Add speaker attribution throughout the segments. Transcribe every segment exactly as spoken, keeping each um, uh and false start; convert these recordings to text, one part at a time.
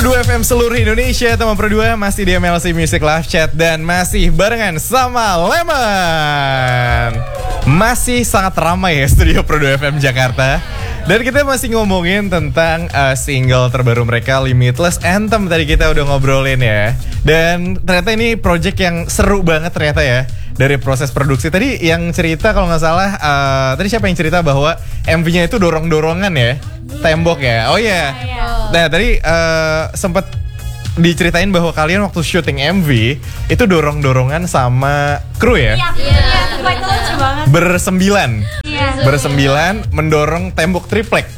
Speaker 1: Pro dua F M seluruh Indonesia, teman Pro dua masih di M L C Music Live Chat dan masih barengan sama Lemon. Masih sangat ramai ya studio Pro dua F M Jakarta. Dan kita masih ngomongin tentang uh, single terbaru mereka, Limitless Anthem. Tadi kita udah ngobrolin ya. Dan ternyata ini project yang seru banget ternyata ya. Dari proses produksi tadi yang cerita kalau nggak salah uh, tadi siapa yang cerita bahwa M V-nya itu dorong-dorongan ya, tembok ya. Oh iya. Yeah. Nah tadi uh, sempat diceritain bahwa kalian waktu syuting M V itu dorong-dorongan sama kru ya.
Speaker 2: Iya. Iya. Itu lucu banget.
Speaker 1: Bersembilan.
Speaker 2: Iya.
Speaker 1: Bersembilan mendorong tembok triplek.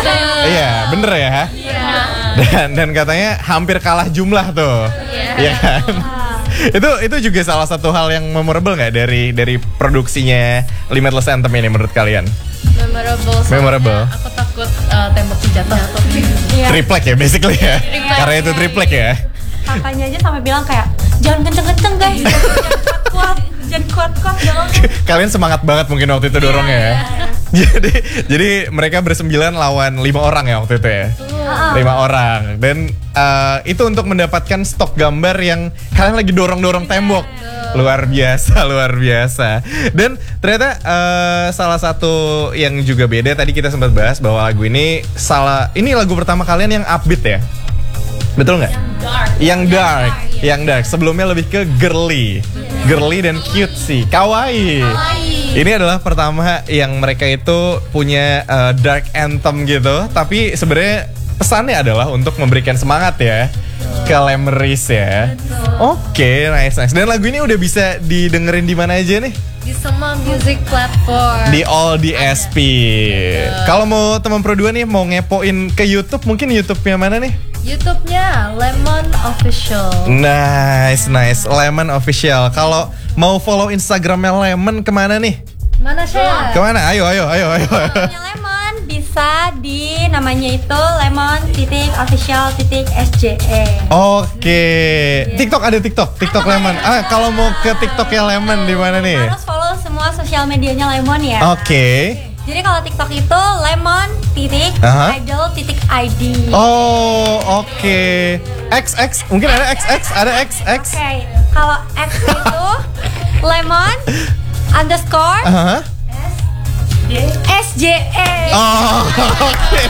Speaker 1: Iya, bener ya.
Speaker 2: Iya.
Speaker 1: Dan dan katanya hampir kalah jumlah tuh. Iya yeah. kan? itu itu juga salah satu hal yang memorable nggak dari dari produksinya Limitless Anthem ini menurut kalian?
Speaker 3: Memorable.
Speaker 1: Memorable.
Speaker 3: Aku takut uh, temboknya jatuh.
Speaker 2: Iya.
Speaker 1: Triplek ya basically ya.
Speaker 3: Triplek.
Speaker 1: Karena itu triplek ya.
Speaker 2: Kakaknya aja sampai bilang kayak jangan kenceng-kenceng guys, jangan kuat-kuat, jangan kuat-kuat dong.
Speaker 1: Kalian semangat banget mungkin waktu itu dorongnya ya. Jadi jadi mereka bersembilan lawan lima orang ya waktu itu ya. Lima orang. Dan uh, itu untuk mendapatkan stok gambar yang kalian lagi dorong-dorong tembok. Luar biasa, luar biasa. Dan ternyata uh, salah satu yang juga beda tadi kita sempat bahas bahwa lagu ini salah ini lagu pertama kalian yang upbeat ya. Betul nggak?
Speaker 3: Yang dark.
Speaker 1: Yang dark, yang dark. Sebelumnya lebih ke girly, girly dan cute sih, kawaii. Ini adalah pertama yang mereka itu punya uh, dark anthem gitu. Tapi sebenarnya pesannya adalah untuk memberikan semangat ya ke Lemeris ya. Oke, okay, nice nice. Dan lagu ini udah bisa didengerin di mana aja nih?
Speaker 3: Di semua music platform.
Speaker 1: Di all D S P. Kalau mau teman Pro dua nih mau ngepoin ke YouTube, mungkin YouTube-nya mana nih?
Speaker 3: YouTube-nya Lemon Official.
Speaker 1: Nice, nice. Lemon Official. Kalau mau follow Instagramnya Lemon kemana nih?
Speaker 3: Mana sih?
Speaker 1: Kemana? Ayo, ayo, ayo, ayo.
Speaker 2: Namanya Lemon bisa di namanya itu Lemon titik official titik S J E.
Speaker 1: Oke. TikTok ada TikTok, TikTok Lemon. Ah, kalau mau ke TikToknya Lemon di mana nih?
Speaker 2: Harus follow semua sosial medianya Lemon ya.
Speaker 1: Oke.
Speaker 2: Jadi kalau TikTok itu lemon titik
Speaker 1: Aha.
Speaker 2: idol titik I D.
Speaker 1: Oh, oke. Okay. X X mungkin ada X X, ada X X.
Speaker 2: Oke, okay. Kalau X itu lemon underscore
Speaker 1: Aha.
Speaker 2: S J E.
Speaker 1: Oh, oke. Okay.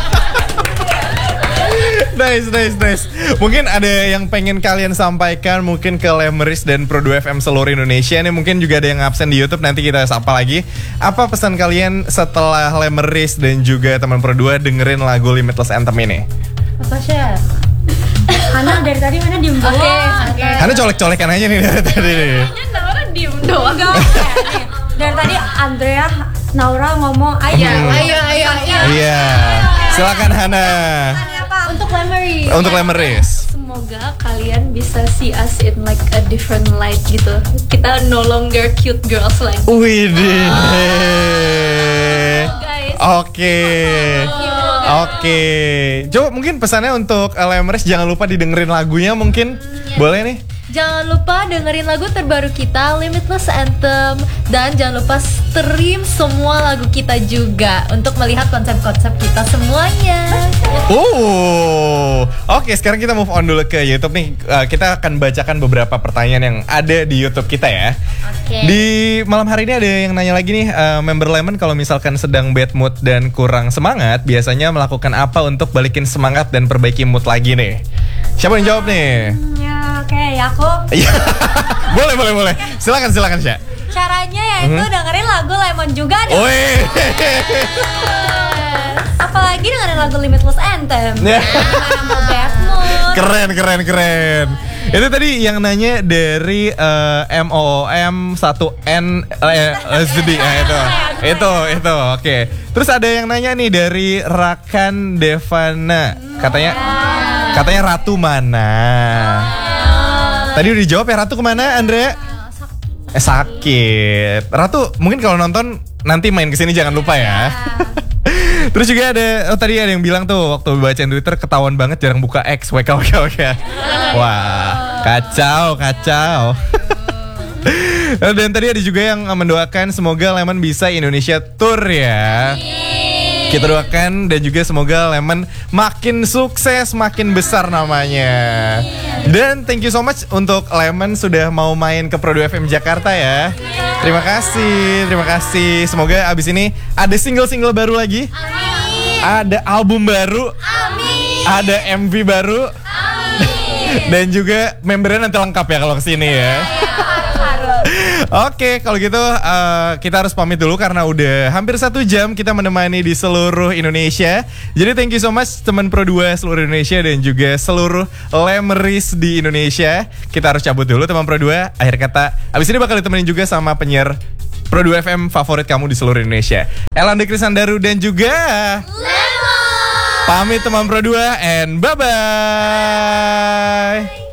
Speaker 1: Nice, nice, nice. Mungkin ada yang pengen kalian sampaikan mungkin ke Lemeris dan Pro dua F M seluruh Indonesia. Ini mungkin juga ada yang absen di YouTube, nanti kita sapa lagi. Apa pesan kalian setelah Lemeris dan juga teman Pro dua dengerin lagu Limitless Anthem ini?
Speaker 3: Apa sih?
Speaker 2: Hana dari tadi mana diem doang.
Speaker 3: Oke, oke.
Speaker 1: Hana colek-colekan aja nih dari tadi nih.
Speaker 3: Kayaknya Naura diem doang.
Speaker 2: Dari tadi Andrea Naura ngomong ayo
Speaker 3: Ayo, ayo, ayo, ayo.
Speaker 1: Iya. Silakan Hana.
Speaker 3: Untuk Lemeris.
Speaker 1: Untuk Lemeris.
Speaker 3: Semoga kalian bisa see us in like a different light gitu. Kita no longer cute girls lagi.
Speaker 1: Widih.
Speaker 3: Guys.
Speaker 1: Oke. Oke. Coba mungkin pesannya untuk Lemeris jangan lupa didengerin lagunya mungkin. Boleh nih?
Speaker 3: Jangan lupa dengerin lagu terbaru kita Limitless Anthem. Dan jangan lupa stream semua lagu kita juga untuk melihat konsep-konsep kita semuanya.
Speaker 1: Oh, oke. Sekarang kita move on dulu ke YouTube nih. Uh, kita akan bacakan beberapa pertanyaan yang ada di YouTube kita ya.
Speaker 3: Oke.
Speaker 1: Di malam hari ini ada yang nanya lagi nih, uh, member Lemon kalau misalkan sedang bad mood dan kurang semangat, biasanya melakukan apa untuk balikin semangat dan perbaiki mood lagi nih? Siapa yang jawab nih?
Speaker 2: Ya, oke, okay, aku.
Speaker 1: boleh, boleh, boleh. Silakan, silakan, Sya.
Speaker 2: Caranya yaitu mm-hmm. dengerin lagu Lemon juga dong.
Speaker 1: Wih.
Speaker 2: Apalagi dengerin lagu Limitless Anthem. Gimana mau bad mood.
Speaker 1: Keren, keren, keren. Itu tadi yang nanya dari uh, M O M satu N S D ya itu. Itu, itu. Oke. Okay. Terus ada yang nanya nih dari Rakan Devana. Katanya katanya Ratu mana? Tadi udah dijawab ya, Ratu kemana, Andrea? Eh, sakit. Ratu mungkin kalau nonton nanti main kesini jangan lupa ya. Terus juga ada, oh tadi ada yang bilang tuh waktu bacain Twitter ketahuan banget jarang buka X. W K W K W K. Wah, kacau, kacau. Dan tadi ada juga yang mendoakan semoga Lemon bisa Indonesia Tour ya. Kita doakan dan juga semoga Lemon makin sukses, makin besar namanya. Dan thank you so much untuk Lemon sudah mau main ke Pro dua F M Jakarta ya. Terima kasih, terima kasih. Semoga abis ini ada single-single baru lagi.
Speaker 3: Amin.
Speaker 1: Ada album baru.
Speaker 3: Amin.
Speaker 1: Ada M V baru.
Speaker 3: Amin.
Speaker 1: Dan juga membernya nanti lengkap ya kalau kesini ya. Oke, kalau gitu uh, kita harus pamit dulu karena udah hampir satu jam kita menemani di seluruh Indonesia. Jadi thank you so much teman Pro dua seluruh Indonesia dan juga seluruh Lemeris di Indonesia. Kita harus cabut dulu teman Pro dua. Akhir kata, abis ini bakal ditemenin juga sama penyiar Pro dua F M favorit kamu di seluruh Indonesia, Elanda Krisandaru dan juga
Speaker 3: Lemon.
Speaker 1: Pamit teman Pro dua and bye-bye.